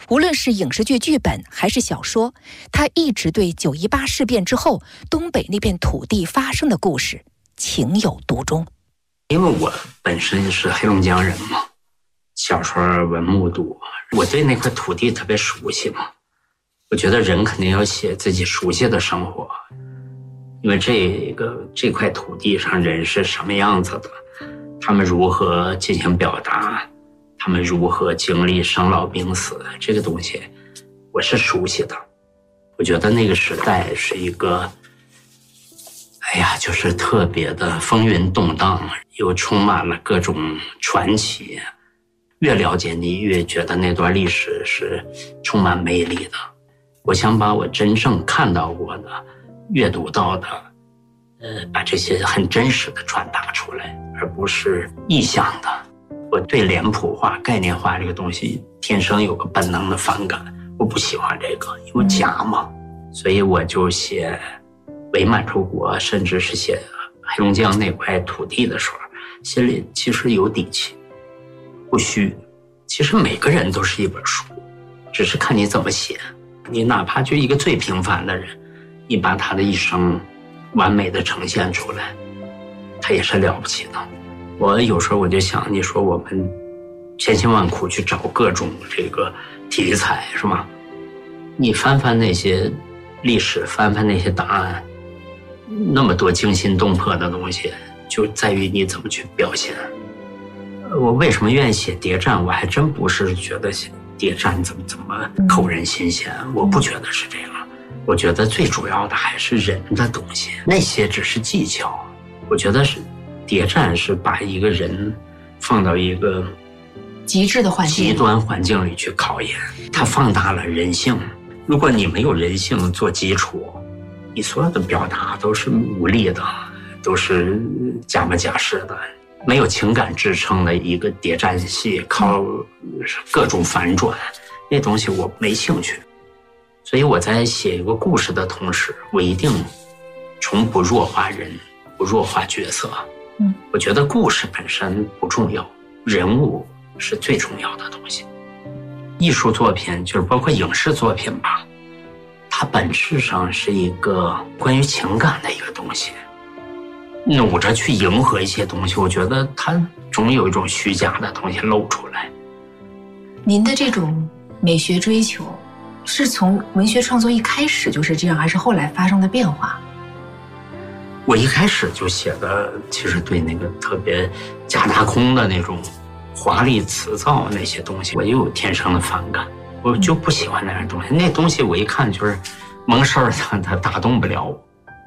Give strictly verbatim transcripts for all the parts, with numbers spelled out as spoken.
无论是影视剧剧本还是小说，他一直对九一八事变之后东北那片土地发生的故事情有独钟。 因为我本身是黑龙江人嘛，小时候文目睹，我对那块土地特别熟悉嘛。我觉得人肯定要写自己熟悉的生活，因为这个这块土地上人是什么样子的，他们如何进行表达，他们如何经历生老病死，这个东西我是熟悉的。我觉得那个时代是一个哎呀，就是特别的风云动荡，又充满了各种传奇。越了解你，越觉得那段历史是充满魅力的。我想把我真正看到过的、阅读到的，呃，把这些很真实的传达出来，而不是臆想的。我对脸谱化、概念化这个东西天生有个本能的反感，我不喜欢这个，因为假嘛，所以我就写伪满洲国，甚至是写黑龙江那块土地的时候，心里其实有底气，不虚。其实每个人都是一本书，只是看你怎么写。你哪怕就一个最平凡的人，你把他的一生完美的呈现出来，他也是了不起的。我有时候我就想，你说我们千辛万苦去找各种这个题材，是吧？你翻翻那些历史，翻翻那些答案，那么多惊心动魄的东西，就在于你怎么去表现。我为什么愿意写谍战？我还真不是觉得写谍战怎么怎么扣人心弦，我不觉得是这样。我觉得最主要的还是人的东西，那些只是技巧。我觉得是谍战是把一个人放到一个极致的环境、 极端环境里去考验，它放大了人性。如果你没有人性做基础，你所有的表达都是无力的，都是假模假式的。没有情感支撑的一个谍战戏，靠各种反转，那东西我没兴趣。所以我在写一个故事的同时，我一定从不弱化人，不弱化角色。嗯，我觉得故事本身不重要，人物是最重要的东西。艺术作品就是包括影视作品吧，它本质上是一个关于情感的一个东西。努着去迎合一些东西，我觉得它总有一种虚假的东西露出来。 您的这种美学追求是从文学创作一开始就是这样，还是后来发生的变化？ 我一开始就写的其实对那个特别假大空的那种华丽辞藻那些东西，我就有天生的反感，我就不喜欢那样东西。那东西我一看就是蒙事儿的，它打动不了我。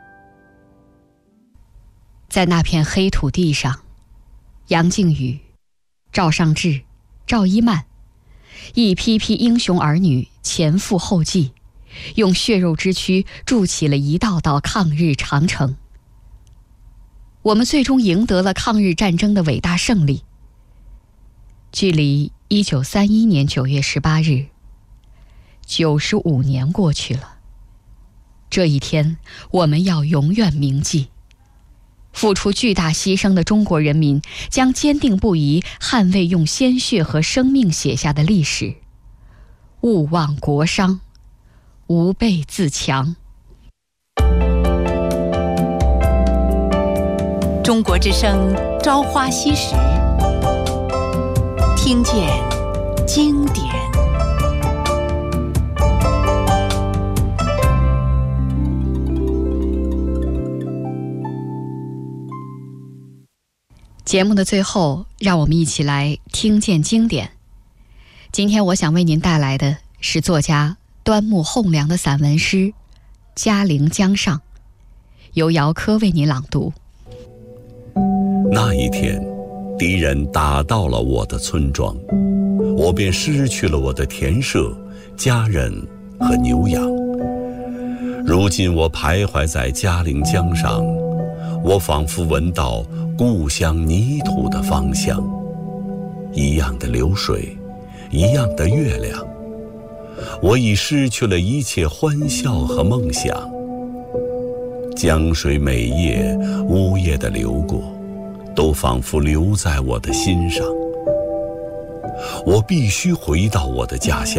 在那片黑土地上，杨靖宇、赵尚志、赵一曼，一批批英雄儿女前赴后继，用血肉之躯筑起了一道道抗日长城。我们最终赢得了抗日战争的伟大胜利。距离一九三一年九月十八日，九十五年过去了。这一天，我们要永远铭记。付出巨大牺牲的中国人民将坚定不移捍卫用鲜血和生命写下的历史，勿忘国殇，吾辈自强。 中国之声朝花夕拾，听见经典。 节目的最后，让我们一起来听见经典。今天我想为您带来的是作家端木蕻良的散文诗《嘉陵江上》，由姚科为您朗读。 那一天，敌人打到了我的村庄，我便失去了我的田舍、家人和牛羊。如今我徘徊在嘉陵江上，我仿佛闻到故乡泥土的芳香，一样的流水，一样的月亮。我已失去了一切欢笑和梦想。江水每夜呜咽地流过，都仿佛留在我的心上。我必须回到我的家乡。